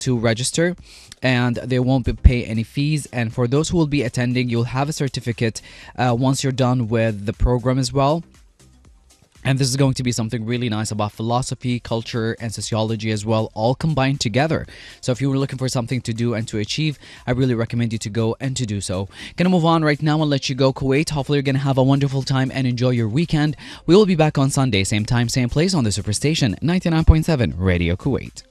to register, and they won't pay any fees. And for those who will be attending, you'll have a certificate once you're done with the program as well. And this is going to be something really nice about philosophy, culture, and sociology as well, all combined together. So if you were looking for something to do and to achieve, I really recommend you to go and to do so. Gonna move on right now and let you go, Kuwait. Hopefully you're gonna have a wonderful time and enjoy your weekend. We will be back on Sunday, same time, same place on the Superstation 99.7 Radio Kuwait.